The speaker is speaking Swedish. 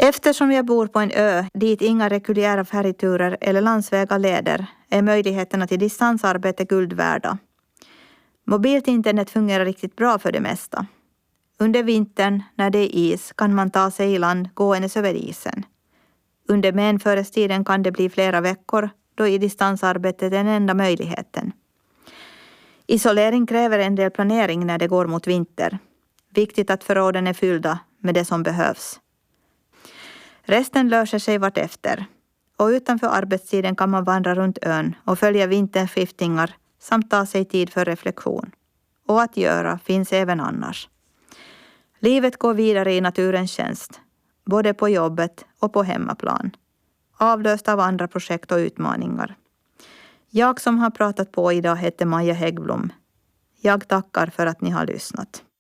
Eftersom jag bor på en ö dit inga reguljära färjeturer eller landsvägar leder är möjligheterna till distansarbete guld värda. Mobilt internet fungerar riktigt bra för det mesta. Under vintern, när det är is, kan man ta sig i land gåendes över isen. Under menförestiden kan det bli flera veckor, då är distansarbetet den enda möjligheten. Isolering kräver en del planering när det går mot vinter. Viktigt att förråden är fyllda med det som behövs. Resten löser sig vartefter. Och utanför arbetstiden kan man vandra runt ön och följa vinterns skiftningar samt ta sig tid för reflektion. Och att göra finns även annars. Livet går vidare i naturens tjänst, både på jobbet och på hemmaplan. Avlöst av andra projekt och utmaningar. Jag som har pratat på idag heter Maja Häggblom. Jag tackar för att ni har lyssnat.